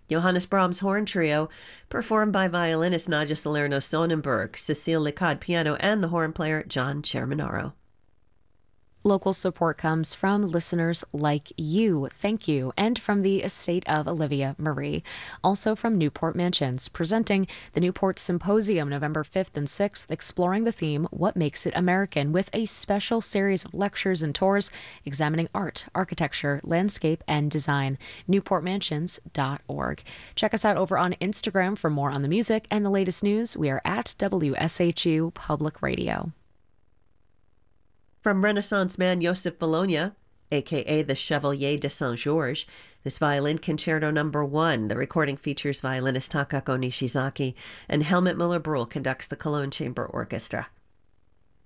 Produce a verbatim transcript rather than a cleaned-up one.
Johannes Brahms Horn Trio, performed by violinist Nadja Salerno-Sonnenberg, Cecile Licard piano, and the horn player John Cerminaro. Local support comes from listeners like you. Thank you. And from the estate of Olivia Marie. Also from Newport Mansions, presenting the Newport Symposium November fifth and sixth, exploring the theme, What Makes It American, with a special series of lectures and tours examining art, architecture, landscape, and design. newport mansions dot org. Check us out over on Instagram for more on the music and the latest news. We are at W S H U Public Radio. From Renaissance man Joseph Bologna, a k a the Chevalier de Saint-Georges, this Violin Concerto Number One. The recording features violinist Takako Nishizaki, and Helmut Muller-Brühl conducts the Cologne Chamber Orchestra.